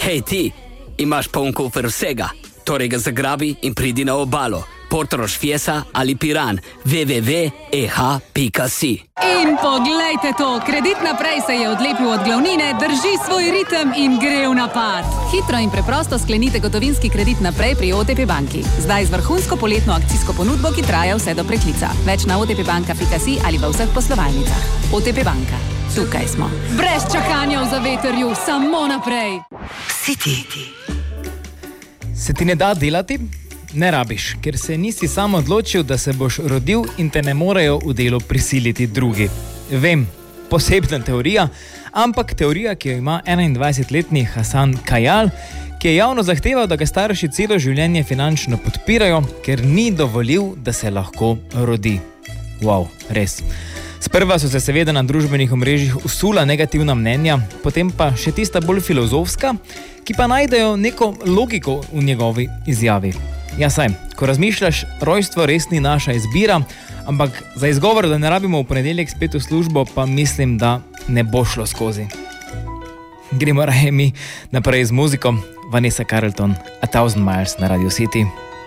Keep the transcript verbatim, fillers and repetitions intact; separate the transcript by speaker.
Speaker 1: Hej ti, imaš poln kufer vsega, torej ga zagrabi in pridi na obalo. Portorož, Fiesa ali Piran, w w w pika e h pika si.
Speaker 2: In poglejte to, Kredit Naprej se je odlepil od glavnine, drži svoj ritem in gre v napad. Hitro in preprosto sklenite gotovinski kredit naprej pri O T P banki. Zdaj z vrhunsko poletno akcijsko ponudbo, ki traja vse do preklica. Več na o t p banka pika si ali v vseh poslovalnicah. O T P banka. Tukaj smo. Brez čakanja v zavetrju, samo naprej.
Speaker 3: City.
Speaker 4: Se ti ne da delati? Ne rabiš, ker se nisi sam odločil, da se boš rodil in te ne morejo v delo prisiliti drugi. Vem, posebna teorija, ampak teorija, ki jo ima enaindvajsetletni Hasan Kajal, ki je javno zahteval, da ga starši celo življenje finančno podpirajo, ker ni dovolil, da se lahko rodi. Wow, res. Sprva so se seveda na družbenih omrežjih usula negativna mnenja, potem pa še tista bolj filozofska, ki pa najdejo neko logiko v njegovi izjavi. Ja, saj, ko razmišljaš, rojstvo res ni naša izbira, ampak za izgovor, da ne rabimo v ponedeljek spet v službo, pa mislim, da ne bo šlo skozi. Gremo raje mi naprej z muziko. Vanessa Carlton, A Thousand Miles na Radio City.